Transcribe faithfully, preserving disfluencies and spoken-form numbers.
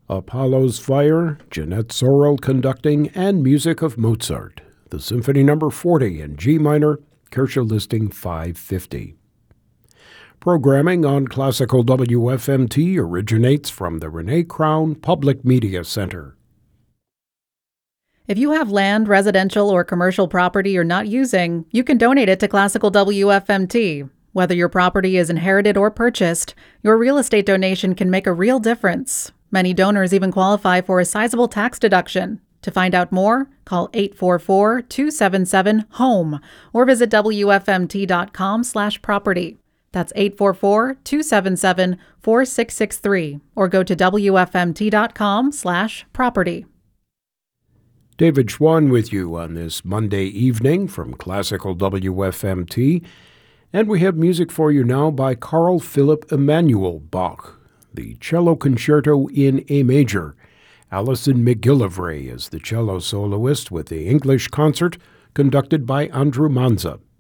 Apollo's Fire, Jeanette Sorrell conducting, and music of Mozart, the Symphony Number forty in G minor, Kirsche listing five fifty. Programming on Classical W F M T originates from the Renee Crown Public Media Center. If you have land, residential, or commercial property you're not using, you can donate it to Classical W F M T. Whether your property is inherited or purchased, your real estate donation can make a real difference. Many donors even qualify for a sizable tax deduction. To find out more, call eight four four, two seven seven, HOME or visit W F M T dot com slash property. That's eight four four, two seven seven, four six six three or go to W F M T dot com slash property. David Schwann with you on this Monday evening from Classical W F M T, and we have music for you now by Carl Philipp Emanuel Bach, the Cello Concerto in A Major. Alison McGillivray is the cello soloist with the English concert conducted by Andrew Manza.